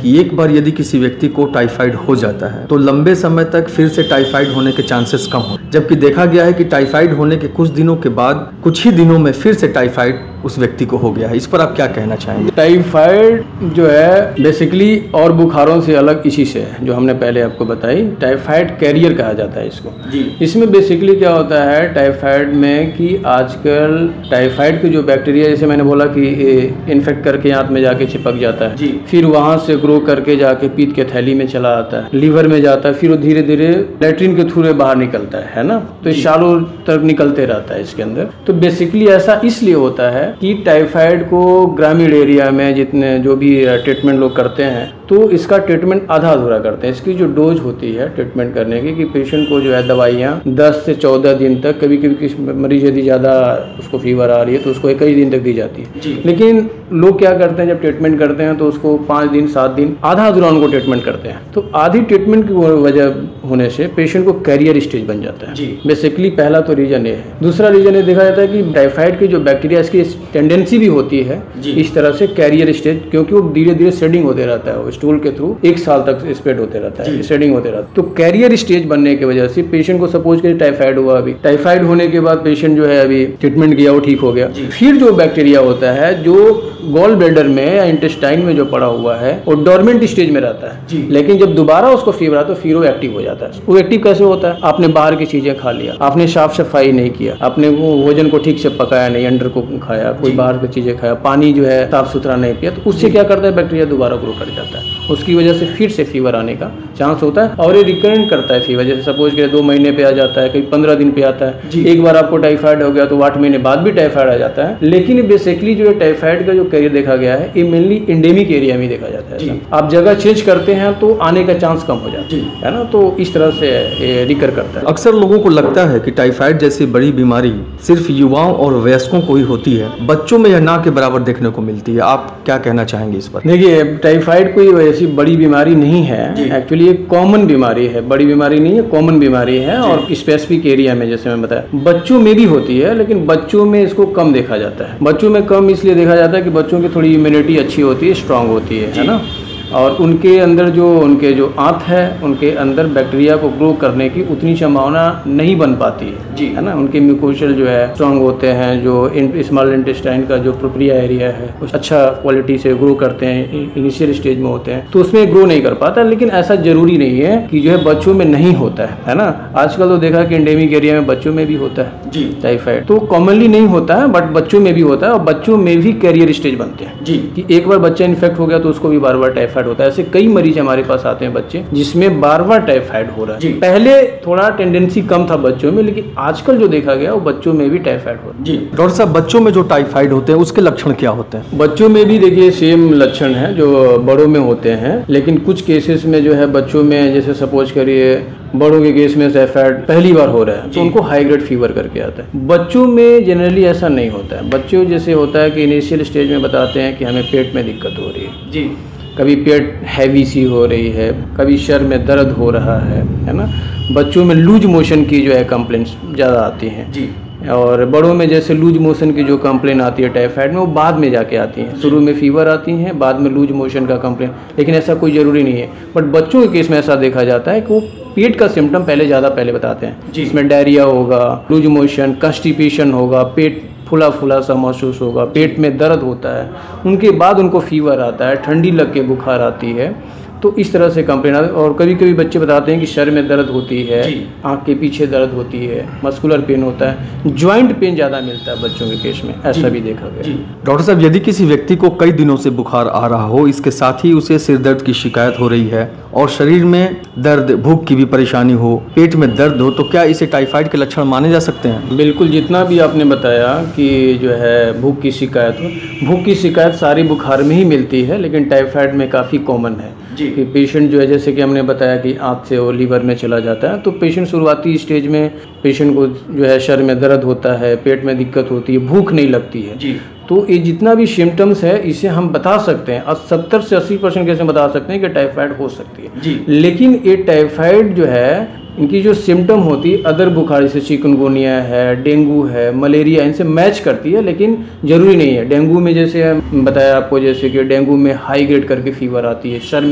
कि एक बार यदि किसी व्यक्ति को टाइफाइड हो जाता है तो लंबे समय तक फिर से टाइफाइड होने के चांसेस कम हो, जबकि देखा गया है कि टाइफाइड होने के कुछ दिनों के बाद कुछ ही दिनों में फिर से टाइफाइड उस व्यक्ति को हो गया है। इस पर आप क्या कहना चाहेंगे? टाइफाइड जो है बेसिकली और बुखारों से अलग इसी से है, जो हमने पहले आपको बताई। टाइफाइड कैरियर कहा जाता है इसको जी। इसमें बेसिकली क्या होता है टाइफाइड में कि आजकल टाइफाइड के जो बैक्टीरिया, जैसे मैंने बोला कि इन्फेक्ट करके आंत में जाके चिपक जाता है जी। फिर वहां से ग्रो करके जाके पीत के थैली में चला आता है, लीवर में जाता है, फिर वो धीरे धीरे लैट्रिन के थ्रू बाहर निकलता है ना, तो सालों तक निकलते रहता है इसके अंदर। तो बेसिकली ऐसा इसलिए होता है कि टाइफाइड को ग्रामीण एरिया में जितने जो भी ट्रीटमेंट लोग करते हैं तो इसका ट्रीटमेंट आधा अधूरा करते हैं। इसकी जो डोज होती है ट्रीटमेंट करने की कि पेशेंट को जो है दवाइयाँ 10 से 14 दिन तक, कभी कभी किसी मरीज यदि ज़्यादा उसको फीवर आ रही है तो उसको 21 दिन तक दी जाती है। लेकिन लोग क्या करते हैं जब ट्रीटमेंट करते हैं तो उसको 5 दिन 7 दिन आधा अधूरा उनको ट्रीटमेंट करते हैं। तो आधी ट्रीटमेंट की वजह होने से पेशेंट को कैरियर स्टेज बन जाता है। बेसिकली पहला तो रीजन ये है। दूसरा रीजन ये देखा जाता है कि टाइफाइड की जो बैक्टीरिया इसकी टेंडेंसी भी होती है इस तरह से कैरियर स्टेज, क्योंकि वो धीरे धीरे शेडिंग होते रहता है, स्टूल के थ्रू 1 साल तक स्प्रेड होते रहता है, शेडिंग होते रहता है। तो कैरियर स्टेज बनने की वजह से पेशेंट को सपोज करिए टाइफाइड हुआ, अभी टाइफाइड होने के बाद पेशेंट जो है अभी ट्रीटमेंट किया वो ठीक हो गया, फिर जो बैक्टीरिया होता है जो गॉल ब्लैडर में या इंटेस्टाइन में जो पड़ा हुआ है वो डोरमेंट स्टेज में रहता है, लेकिन जब दोबारा उसको फीवर आता है तो फिर वो एक्टिव हो जाता है। वो एक्टिव कैसे होता है? आपने बाहर की चीजें खा लिया, आपने साफ सफाई नहीं किया, आपने वो भोजन को ठीक से पकाया नहीं, अंडर को खाया, कोई बाहर की चीजें खाया, पानी जो है साफ सुथरा नहीं पिया, तो उससे क्या करता है बैक्टीरिया दोबारा ग्रो कर जाता है, उसकी वजह से फिर से फीवर आने का चांस होता है। और ये रिकरेंट करता है फीवर, जैसे सपोज करें 2 महीने पे आ जाता है, कहीं 15 दिन पे आता है। एक बार आपको टाइफाइड हो गया तो 8 महीने बाद भी टाइफाइड आ जाता है। लेकिन बेसिकली जो टाइफाइड का जो कैरियर देखा गया है ये मेनली एंडेमिक एरिया में देखा जाता है। आप जगह चेंज करते हैं तो आने का चांस कम हो जाता है ना, तो इस तरह से रिकर करता है। अक्सर लोगों को लगता है कि टाइफाइड जैसी बड़ी बीमारी सिर्फ युवाओं और वयस्कों को ही होती है, बच्चों में यह ना के बराबर देखने को मिलती है। आप क्या कहना चाहेंगे इस पर? देखिए टाइफाइड कोई ऐसी बड़ी बीमारी नहीं है, एक्चुअली एक कॉमन बीमारी है, बड़ी बीमारी नहीं है, कॉमन बीमारी है। और स्पेसिफिक एरिया में जैसे मैं बताया बच्चों में भी होती है, लेकिन बच्चों में इसको कम देखा जाता है। बच्चों में कम इसलिए देखा जाता है कि बच्चों की थोड़ी इम्यूनिटी अच्छी होती है, स्ट्रांग होती है ना, और उनके अंदर उनके जो आंत है उनके अंदर बैक्टीरिया को ग्रो करने की उतनी संभावना नहीं बन पाती है ना। उनके म्यूकोशल जो है स्ट्रांग होते हैं, जो स्मॉल इंटेस्टाइन का जो प्रोप्रिया एरिया है अच्छा क्वालिटी से ग्रो करते हैं, इनिशियल स्टेज में होते हैं, तो उसमें ग्रो नहीं कर पाता। लेकिन ऐसा जरूरी नहीं है कि जो है बच्चों में नहीं होता है ना। आजकल तो देखा कि एंडेमिक एरिया में बच्चों में भी होता है टाइफाइड, तो कॉमनली नहीं होता है बट बच्चों में भी होता है, और बच्चों में भी कैरियर स्टेज बनते हैं कि एक बार बच्चा इन्फेक्ट हो गया तो उसको भी बार बार टाइफाइड होता है। ऐसे कई मरीज हमारे पास आते हैं बच्चे जिसमें बार बार टाइफाइड हो रहा है। पहले थोड़ा टेंडेंसी कम था बच्चों में, लेकिन आजकल जो देखा गया वो बच्चों में भी टाइफाइड हो रहा है। डॉक्टर साहब, बच्चों में जो टाइफाइड होते हैं उसके लक्षण क्या होते हैं? बच्चों में भी देखिए सेम लक्षण है जो बड़ों में होते हैं, लेकिन कुछ केसेस में जो है बच्चों में, जैसे सपोज करिए बड़ों के केस में टाइफाइड पहली बार हो रहा है तो उनको हाई ग्रेड फीवर करके आता है। बच्चों में जनरली ऐसा नहीं होता है। बच्चों जैसे होता है कि इनिशियल स्टेज में बताते हैं कि हमें पेट में दिक्कत हो रही है, कभी पेट हैवी सी हो रही है, कभी सर में दर्द हो रहा है ना। बच्चों में लूज मोशन की जो है कंप्लेंट्स ज़्यादा आती हैं और बड़ों में जैसे लूज मोशन की जो कंप्लेन आती है टाइफाइड में वो बाद में जाके आती हैं। शुरू में फीवर आती हैं, बाद में लूज मोशन का कंप्लेन, लेकिन ऐसा कोई ज़रूरी नहीं है। बट बच्चों के केस में ऐसा देखा जाता है कि वो पेट का सिम्टम पहले बताते हैं, जिसमें डायरिया होगा, लूज मोशन, कॉन्स्टिपेशन होगा, पेट फुला फुला सा महसूस होगा, पेट में दर्द होता है, उनके बाद उनको फीवर आता है, ठंडी लग के बुखार आती है, तो इस तरह से कंप्लेन आती है। और कभी कभी बच्चे बताते हैं कि सर में दर्द होती है, आँख के पीछे दर्द होती है, मस्कुलर पेन होता है, ज्वाइंट पेन ज़्यादा मिलता है बच्चों के केस में, ऐसा भी देखा गया। डॉक्टर साहब, यदि किसी व्यक्ति को कई दिनों से बुखार आ रहा हो, इसके साथ ही उसे सिर दर्द की शिकायत हो रही है और शरीर में दर्द, भूख की भी परेशानी हो, पेट में दर्द हो, तो क्या इसे टाइफाइड के लक्षण माने जा सकते हैं? बिल्कुल, जितना भी आपने बताया कि जो है भूख की शिकायत हो, भूख की शिकायत सारी बुखार में ही मिलती है, लेकिन टाइफाइड में काफ़ी कॉमन है कि पेशेंट जो है, जैसे कि हमने बताया कि आँत से वो लीवर में चला जाता है, तो पेशेंट शुरुआती स्टेज में पेशेंट को जो है सर में दर्द होता है, पेट में दिक्कत होती है, भूख नहीं लगती है, तो ये जितना भी सिम्टम्स है इसे हम बता सकते हैं, 70 से 80% कैसे बता सकते हैं कि टाइफाइड हो सकती है। लेकिन ये टाइफाइड जो है, इनकी जो सिम्टम होती है अदर बुखार जैसे चिकनगुनिया है, डेंगू है, मलेरिया, इनसे मैच करती है, लेकिन ज़रूरी नहीं है। डेंगू में जैसे बताया आपको, जैसे कि डेंगू में हाई ग्रेड करके फीवर आती है, सर में